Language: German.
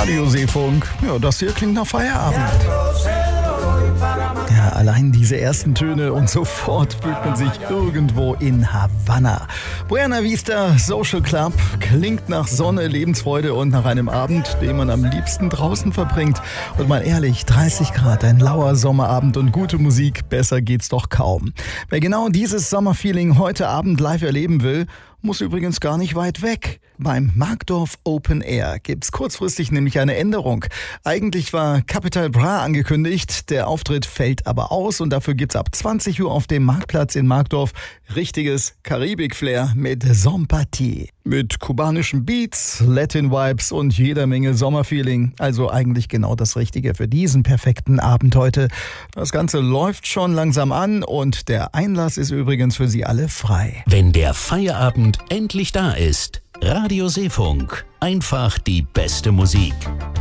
Radioseefunk. Ja, das hier klingt nach Feierabend. Ja, allein diese ersten Töne und sofort fühlt man sich irgendwo in Havanna. Buena Vista Social Club klingt nach Sonne, Lebensfreude und nach einem Abend, den man am liebsten draußen verbringt. Und mal ehrlich, 30 Grad, ein lauer Sommerabend und gute Musik, besser geht's doch kaum. Wer genau dieses Sommerfeeling heute Abend live erleben will, muss übrigens gar nicht weit weg. Beim Markdorf Open Air gibt's kurzfristig nämlich eine Änderung. Eigentlich war Capital Bra angekündigt, der Auftritt fällt aber aus und dafür gibt's ab 20 Uhr auf dem Marktplatz in Markdorf richtiges Karibik-Flair mit Zompatie. Mit kubanischen Beats, Latin-Vibes und jeder Menge Sommerfeeling. Also eigentlich genau das Richtige für diesen perfekten Abend heute. Das Ganze läuft schon langsam an und der Einlass ist übrigens für Sie alle frei. Wenn der Feierabend endlich da ist, Radioseefunk. Einfach die beste Musik.